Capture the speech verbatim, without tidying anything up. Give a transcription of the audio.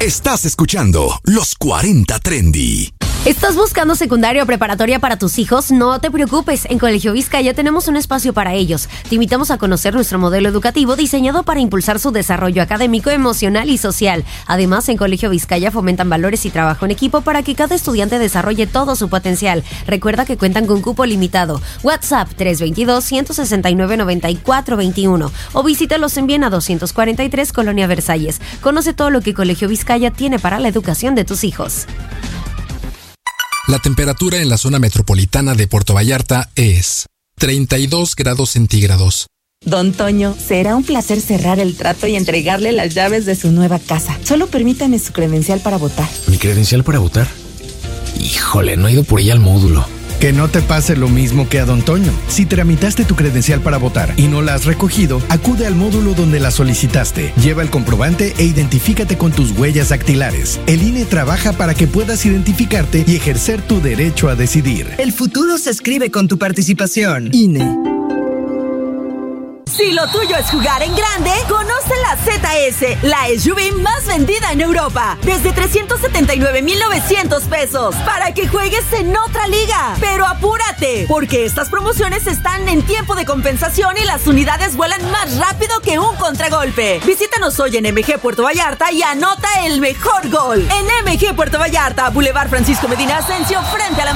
Estás escuchando Los cuarenta Trendy. ¿Estás buscando secundaria o preparatoria para tus hijos? No te preocupes, en Colegio Vizcaya tenemos un espacio para ellos. Te invitamos a conocer nuestro modelo educativo diseñado para impulsar su desarrollo académico, emocional y social. Además, en Colegio Vizcaya fomentan valores y trabajo en equipo para que cada estudiante desarrolle todo su potencial. Recuerda que cuentan con cupo limitado. WhatsApp tres dos dos, uno seis nueve, nueve cuatro dos uno o visítalos en Viena doscientos cuarenta y tres, Colonia Versalles. Conoce todo lo que Colegio Vizcaya tiene para la educación de tus hijos. La temperatura en la zona metropolitana de Puerto Vallarta es treinta y dos grados centígrados. Don Toño, será un placer cerrar el trato y entregarle las llaves de su nueva casa. Solo permítame su credencial para votar. ¿Mi credencial para votar? Híjole, no he ido por ella al módulo. Que no te pase lo mismo que a Don Toño. Si tramitaste tu credencial para votar y no la has recogido, acude al módulo donde la solicitaste. Lleva el comprobante e identifícate con tus huellas dactilares. El I N E trabaja para que puedas identificarte y ejercer tu derecho a decidir. El futuro se escribe con tu participación. I N E. Si lo tuyo es jugar en grande, conoce la Z S, la S U V más vendida en Europa, desde trescientos setenta y nueve mil novecientos pesos, para que juegues en otra liga. Pero apúrate, porque estas promociones están en tiempo de compensación y las unidades vuelan más rápido que un contragolpe. Visítanos hoy en M G Puerto Vallarta y anota el mejor gol. En M G Puerto Vallarta, Boulevard Francisco Medina Ascencio, frente a la